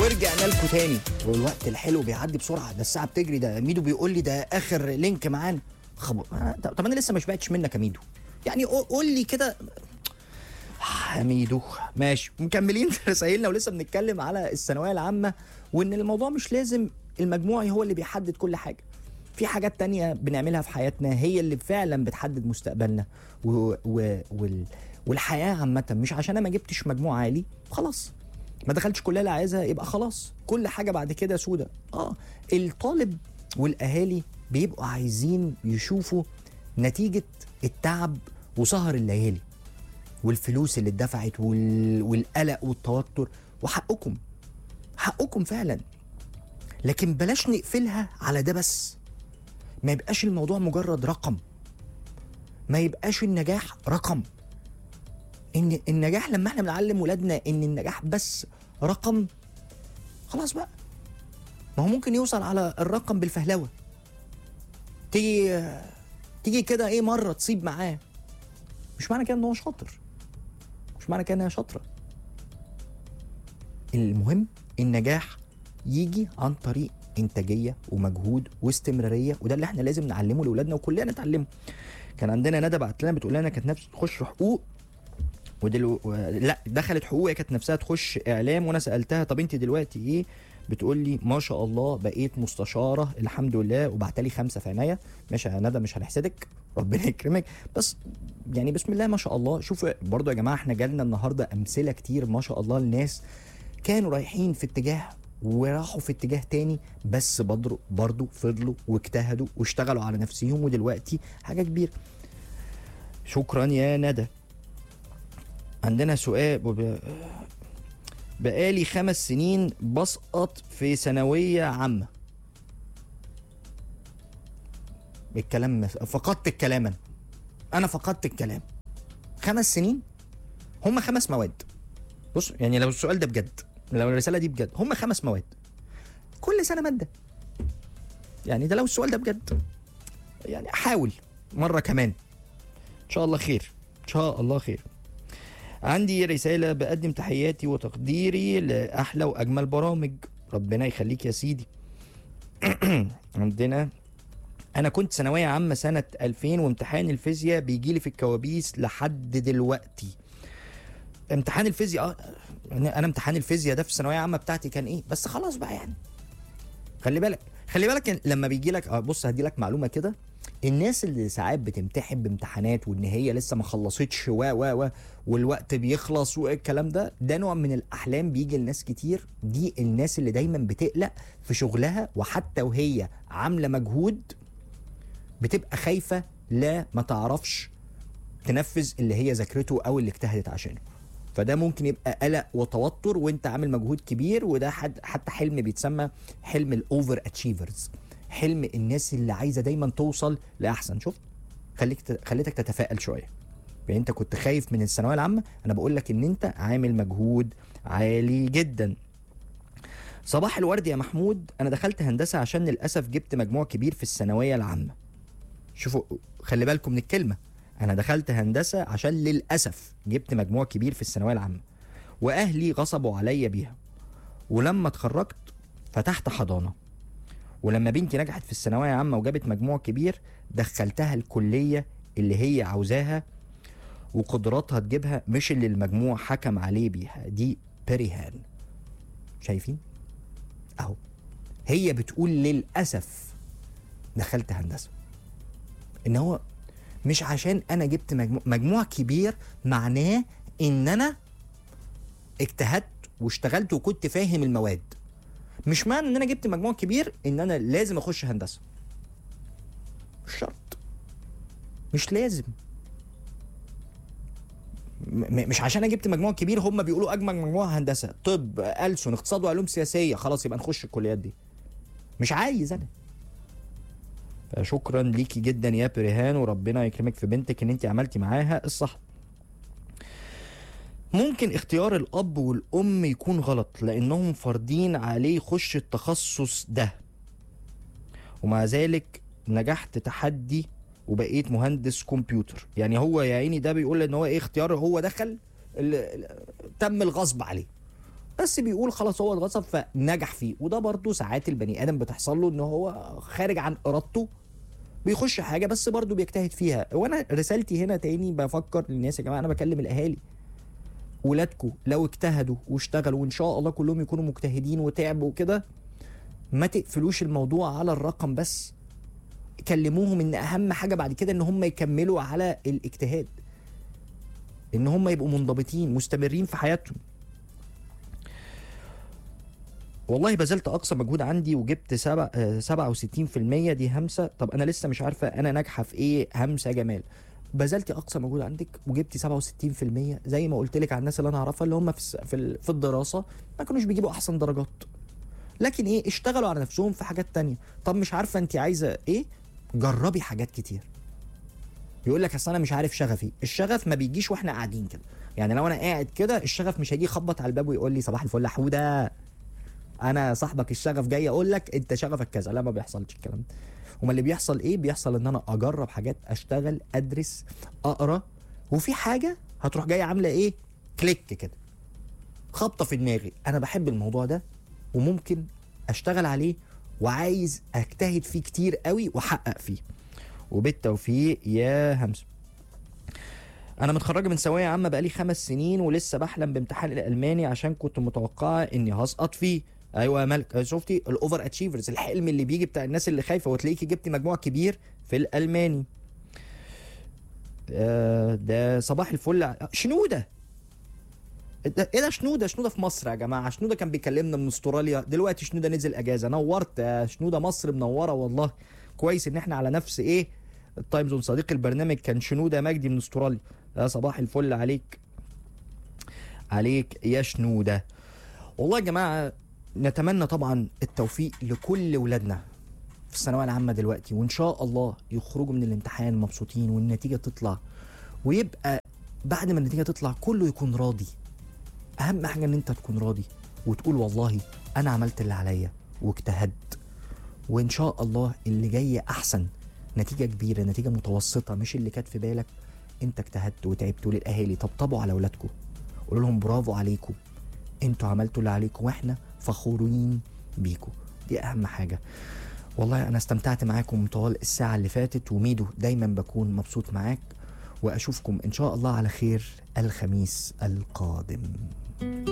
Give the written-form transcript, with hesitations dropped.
ورجعنا لكم تاني، والوقت الحلو بيعدي بسرعه. ده الساعه بتجري. ده ميدو بيقول لي ده اخر لينك معانا. طب انا لسه ما شبعتش منك يا ميدو، يعني قول لي كده يا ميدو. ماشي، مكملين في رسائلنا ولسه بنتكلم على الثانويه العامه، وان الموضوع مش لازم المجموع هو اللي بيحدد كل حاجه. في حاجات تانية بنعملها في حياتنا هي اللي فعلا بتحدد مستقبلنا والحياه عامه. مش عشان انا ما جبتش مجموع عالي خلاص ما دخلتش كليه اللي عايزها يبقى خلاص كل حاجه بعد كده سودة. الطالب والاهالي بيبقوا عايزين يشوفوا نتيجه التعب وسهر الليالي والفلوس اللي اتدفعت والقلق والتوتر، وحقكم حقكم فعلا، لكن بلاش نقفلها على ده بس. ما يبقاش الموضوع مجرد رقم، ما يبقاش النجاح رقم. ان النجاح لما احنا بنعلم ولادنا ان النجاح بس رقم، خلاص بقى. ما هو ممكن يوصل على الرقم بالفهلوه، تيجي كده ايه مره تصيب معاه، مش معنى كده ان هو شاطر، مش معنى كده ان هي شاطره. المهم النجاح يجي عن طريق انتاجيه ومجهود واستمراريه، وده اللي احنا لازم نعلمه لاولادنا وكلنا نتعلمه. كان عندنا ندى بعت لنا بتقول لنا كانت نفسها تخش حقوق لا دخلت حقوق، هي كانت نفسها تخش اعلام، وانا سالتها طب انت دلوقتي ايه؟ بتقول لي ما شاء الله بقيت مستشاره الحمد لله، وبعتلي 5 في عناية. ماشي يا ندى مش هنحسدك، ربنا يكرمك، بس يعني بسم الله ما شاء الله. شوفوا برضو يا جماعه احنا جالنا النهارده امثله كتير ما شاء الله، الناس كانوا رايحين في اتجاه وراحوا في اتجاه تاني، بس برضو فضلوا واجتهدوا واشتغلوا على نفسهم، ودلوقتي حاجه كبيره. شكرا يا ندى. عندنا سؤال، بقالي 5 سنين بسقط في ثانوية عامة. الكلام فقدت الكلام، أنا فقدت الكلام. 5 سنين هم 5 مواد. بص يعني لو السؤال ده بجد، لو الرسالة دي بجد، هم 5 مواد كل سنة مادة. يعني ده لو السؤال ده بجد، يعني حاول مرة كمان إن شاء الله خير، إن شاء الله خير. عندي رسالة، بقدم تحياتي وتقديري لأحلى وأجمل برامج، ربنا يخليك يا سيدي. عندنا أنا كنت ثانوية عامة سنة 2000 وامتحان الفيزياء بيجيلي في الكوابيس لحد دلوقتي. امتحان الفيزياء أنا امتحان الفيزياء ده في الثانوية عامة بتاعتي كان إيه؟ بس خلاص بقى يعني خلي بالك لما بيجي لك بص هدي لك معلومة كده. الناس اللي ساعات بتمتحن بامتحانات وان هي لسه ما خلصتش والوقت بيخلص والكلام ده نوع من الاحلام بيجي لناس كتير. دي الناس اللي دايما بتقلق في شغلها، وحتى وهي عامله مجهود بتبقى خايفه لا ما تعرفش تنفذ اللي هي ذاكرته او اللي اجتهدت عشانه. فده ممكن يبقى قلق وتوتر وانت عامل مجهود كبير، وده حتى حلم بيتسمى حلم الاوفر اتشيفرز، حلم الناس اللي عايزه دايما توصل لاحسن. شوف خليتك تتفائل شويه. يعني انت كنت خايف من الثانويه العامه، انا بقول لك ان انت عامل مجهود عالي جدا. صباح الورد يا محمود، انا دخلت هندسه عشان للاسف جبت مجموع كبير في الثانويه العامه. شوفوا خلي بالكم من الكلمه، انا دخلت هندسه عشان للاسف جبت مجموع كبير في الثانويه العامه، واهلي غصبوا عليا بيها، ولما اتخرجت فتحت حضانه، ولما بنتي نجحت في الثانويه عامه وجابت مجموع كبير دخلتها الكليه اللي هي عاوزاها وقدراتها تجيبها، مش اللي المجموع حكم عليه بيها. دي بريهان. شايفين اهو، هي بتقول للاسف دخلت هندسه، ان هو مش عشان انا جبت مجموع كبير معناه ان انا اجتهدت واشتغلت وكنت فاهم المواد. مش معنى ان انا جبت مجموع كبير ان انا لازم اخش هندسه، مش شرط، مش لازم. مش عشان انا جبت مجموع كبير هم بيقولوا اجمل مجموعه هندسه، طب، ألسن، اقتصاد وعلوم سياسيه، خلاص يبقى نخش الكليات دي. مش عايز انا. شكرا ليكي جدا يا بريهان، وربنا يكرمك في بنتك ان انت عملتي معاها الصح. ممكن اختيار الاب والام يكون غلط لانهم فارضين عليه يخش التخصص ده، ومع ذلك نجحت تحدي وبقيت مهندس كمبيوتر. يعني هو يا عيني ده بيقول ان هو ايه اختيار، هو دخل تم الغصب عليه، بس بيقول خلاص هو اتغصب فنجح فيه. وده برضو ساعات البني ادم بتحصل له ان هو خارج عن ارادته بيخش حاجه بس برضو بيجتهد فيها. وانا رسالتي هنا تاني بفكر للناس يا جماعه، انا بكلم الاهالي، ولادكم لو اجتهدوا واشتغلوا وان شاء الله كلهم يكونوا مجتهدين وتعبوا كده، ما تقفلوش الموضوع على الرقم بس، كلموهم ان اهم حاجه بعد كده ان هم يكملوا على الاجتهاد، ان هم يبقوا منضبطين مستمرين في حياتهم. والله بذلت اقصى مجهود عندي وجبت 67%. دي همسه. طب انا لسه مش عارفه انا ناجحه في ايه همسه يا جمال. بذلتي اقصى مجهود عندك وجبتي 67%، زي ما قلت لك على الناس اللي انا اعرفها اللي هم في الدراسه ما كانوش بيجيبوا احسن درجات، لكن ايه اشتغلوا على نفسهم في حاجات تانية. طب مش عارفه انت عايزه ايه، جربي حاجات كتير. يقول لك اصل انا مش عارف شغفي. الشغف ما بيجيش واحنا قاعدين كده، يعني لو انا قاعد كده الشغف مش هيجي يخبط على الباب ويقول لي صباح الفل يا حوده انا صاحبك الشغف جاي اقول لك انت شغفك كذا. لا، ما بيحصلش الكلام ده. وما اللي بيحصل ايه، بيحصل ان انا اجرب حاجات، اشتغل، ادرس، اقرا، وفي حاجه هتروح جايه عامله ايه، كليك كده، خبطه في دماغي، انا بحب الموضوع ده وممكن اشتغل عليه وعايز اجتهد فيه كتير قوي واحقق فيه. وبالتوفيق يا همسه. انا متخرجه من ثانويه عامه بقالي 5 سنين ولسه بحلم بامتحان الالماني عشان كنت متوقعه اني هسقط فيه. ايوه يا ملك، شفتي الاوفر اتشيفرز، الحلم اللي بيجي بتاع الناس اللي خايفه وتلاقيكي جبتي مجموع كبير في الالماني. ده صباح الفل. شنوده ايه ده؟ شنوده في مصر يا جماعه. شنوده كان بيكلمنا من استراليا، دلوقتي شنوده نزل اجازه. نورت يا شنوده، مصر منوره والله. كويس ان احنا على نفس ايه التايم زون. صديق البرنامج كان شنوده مجدي من استراليا. يا صباح الفل عليك يا شنوده. والله يا جماعه نتمنى طبعا التوفيق لكل ولادنا في الثانويه العامه دلوقتي، وان شاء الله يخرجوا من الامتحان مبسوطين والنتيجه تطلع، ويبقى بعد ما النتيجه تطلع كله يكون راضي. اهم حاجه ان انت تكون راضي وتقول والله انا عملت اللي عليا واجتهدت، وان شاء الله اللي جاي احسن. نتيجه كبيره، نتيجه متوسطه مش اللي كانت في بالك، انت اجتهدت وتعبت. للاهالي طبطبوا على اولادكم، قولوا لهم برافو عليكم، انتوا عملتوا اللي عليكم واحنا فخورين بيكم. دي اهم حاجه. والله انا استمتعت معاكم طوال الساعه اللي فاتت، وميدو دايما بكون مبسوط معاك، واشوفكم ان شاء الله على خير الخميس القادم.